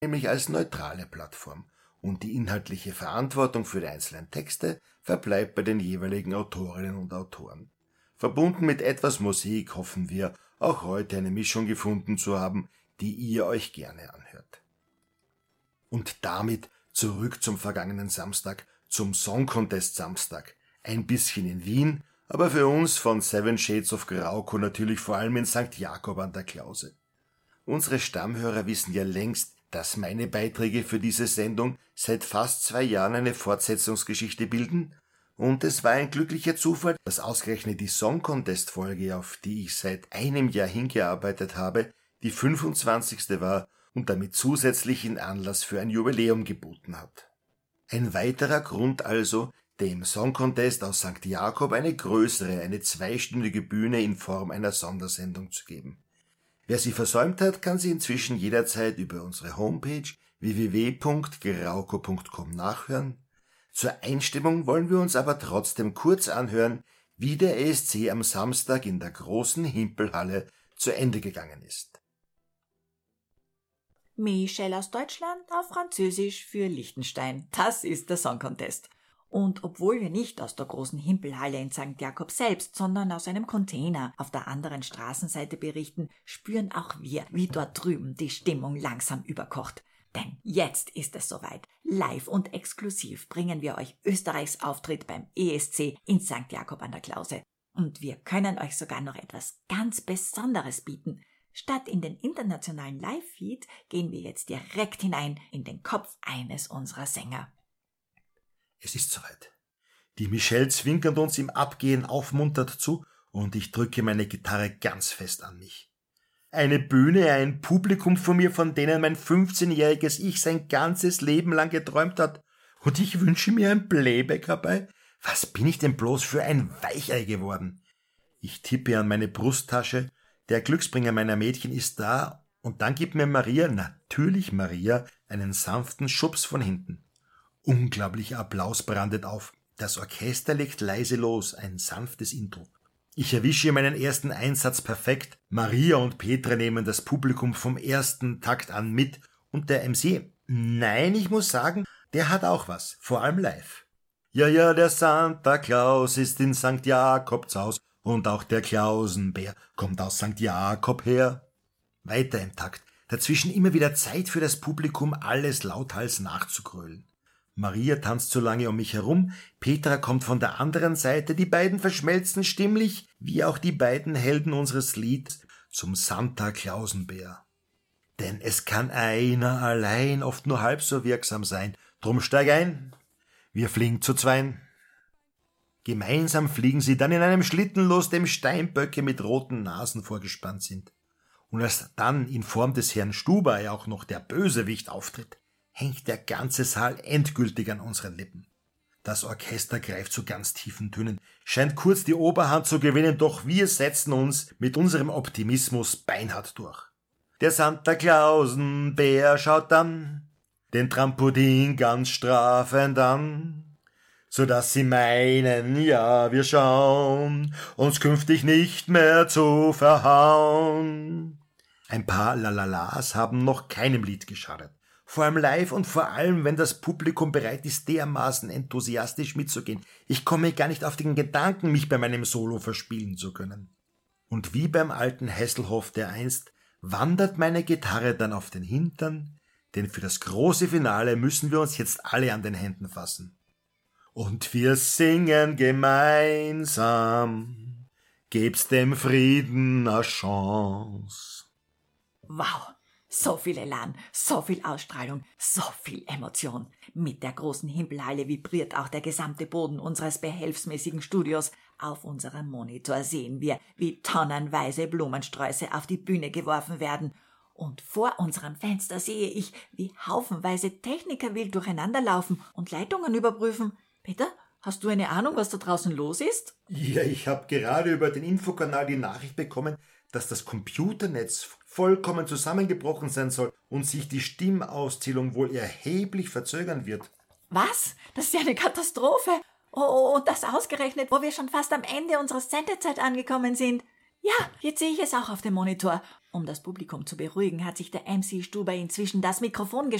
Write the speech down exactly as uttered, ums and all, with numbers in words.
nämlich als neutrale Plattform, und die inhaltliche Verantwortung für die einzelnen Texte verbleibt bei den jeweiligen Autorinnen und Autoren. Verbunden mit etwas Musik hoffen wir, auch heute eine Mischung gefunden zu haben, die ihr euch gerne anhört. Und damit zurück zum vergangenen Samstag, zum Song Contest Samstag. Ein bisschen in Wien, aber für uns von Seven Shades of Grauko natürlich vor allem in Sankt Jakob an der Klause. Unsere Stammhörer wissen ja längst, dass meine Beiträge für diese Sendung seit fast zwei Jahren eine Fortsetzungsgeschichte bilden, und es war ein glücklicher Zufall, dass ausgerechnet die Song Contest Folge, auf die ich seit einem Jahr hingearbeitet habe, die fünfundzwanzigste war und damit zusätzlichen Anlass für ein Jubiläum geboten hat. Ein weiterer Grund also, dem Song Contest aus Sankt Jakob eine größere, eine zweistündige Bühne in Form einer Sondersendung zu geben. Wer sie versäumt hat, kann sie inzwischen jederzeit über unsere Homepage w w w punkt grauko punkt com nachhören. Zur Einstimmung wollen wir uns aber trotzdem kurz anhören, wie der E S C am Samstag in der großen Himpelhalle zu Ende gegangen ist. Michelle aus Deutschland auf Französisch für Liechtenstein. Das ist der Song Contest. Und obwohl wir nicht aus der großen Himpelhalle in Sankt Jakob selbst, sondern aus einem Container auf der anderen Straßenseite berichten, spüren auch wir, wie dort drüben die Stimmung langsam überkocht. Denn jetzt ist es soweit. Live und exklusiv bringen wir euch Österreichs Auftritt beim E S C in Sankt Jakob an der Klause. Und wir können euch sogar noch etwas ganz Besonderes bieten. Statt in den internationalen Live-Feed gehen wir jetzt direkt hinein in den Kopf eines unserer Sänger. Es ist soweit. Die Michelle zwinkert uns im Abgehen aufmunternd zu und ich drücke meine Gitarre ganz fest an mich. Eine Bühne, ein Publikum vor mir, von denen mein fünfzehnjähriges Ich sein ganzes Leben lang geträumt hat. Und ich wünsche mir ein Playback herbei. Was bin ich denn bloß für ein Weichei geworden? Ich tippe an meine Brusttasche. Der Glücksbringer meiner Mädchen ist da. Und dann gibt mir Maria, natürlich Maria, einen sanften Schubs von hinten. Unglaublicher Applaus brandet auf. Das Orchester legt leise los, ein sanftes Intro. Ich erwische meinen ersten Einsatz perfekt. Maria und Petra nehmen das Publikum vom ersten Takt an mit. Und der M C, nein, ich muss sagen, der hat auch was, vor allem live. Ja, ja, der Santa Claus ist in Sankt Jakobs Haus und auch der Klausenbär kommt aus Sankt Jakob her. Weiter im Takt, dazwischen immer wieder Zeit für das Publikum, alles lauthals nachzugrölen. Maria tanzt so lange um mich herum, Petra kommt von der anderen Seite, die beiden verschmelzen stimmlich, wie auch die beiden Helden unseres Lieds, zum Santa Klausenbär. Denn es kann einer allein oft nur halb so wirksam sein, drum steig ein, wir fliegen zu zweien. Gemeinsam fliegen sie dann in einem Schlitten los, dem Steinböcke mit roten Nasen vorgespannt sind. Und als dann in Form des Herrn Stubay auch noch der Bösewicht auftritt, hängt der ganze Saal endgültig an unseren Lippen. Das Orchester greift zu ganz tiefen Tönen, scheint kurz die Oberhand zu gewinnen, doch wir setzen uns mit unserem Optimismus beinhart durch. Der Santa Klausenbär schaut dann den Trampolin ganz strafend an, so dass sie meinen, ja, wir schauen, uns künftig nicht mehr zu verhauen. Ein paar Lalalas haben noch keinem Lied geschadet. Vor allem live und vor allem, wenn das Publikum bereit ist, dermaßen enthusiastisch mitzugehen. Ich komme gar nicht auf den Gedanken, mich bei meinem Solo verspielen zu können. Und wie beim alten Hasselhoff dereinst, wandert meine Gitarre dann auf den Hintern, denn für das große Finale müssen wir uns jetzt alle an den Händen fassen. Und wir singen gemeinsam, geb's dem Frieden a Chance. Wow! So viel Elan, so viel Ausstrahlung, so viel Emotion. Mit der großen Himpelhalle vibriert auch der gesamte Boden unseres behelfsmäßigen Studios. Auf unserem Monitor sehen wir, wie tonnenweise Blumensträuße auf die Bühne geworfen werden. Und vor unserem Fenster sehe ich, wie haufenweise Techniker wild durcheinanderlaufen und Leitungen überprüfen. Peter, hast du eine Ahnung, was da draußen los ist? Ja, ich habe gerade über den Infokanal die Nachricht bekommen, dass das Computernetz vollkommen zusammengebrochen sein soll und sich die Stimmauszählung wohl erheblich verzögern wird. Was? Das ist ja eine Katastrophe. Oh, und das ausgerechnet, wo wir schon fast am Ende unserer Sendezeit angekommen sind. Ja, jetzt sehe ich es auch auf dem Monitor. Um das Publikum zu beruhigen, hat sich der M C Stuber inzwischen das Mikrofon